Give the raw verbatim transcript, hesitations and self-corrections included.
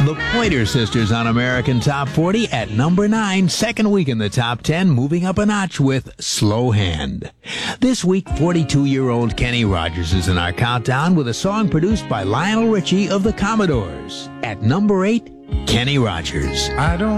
The Pointer Sisters on American Top forty at number nine, second week in the top ten, moving up a notch with Slow Hand. This week, forty-two-year-old Kenny Rogers is in our countdown with a song produced by Lionel Richie of the Commodores. At number eight, Kenny Rogers. I don't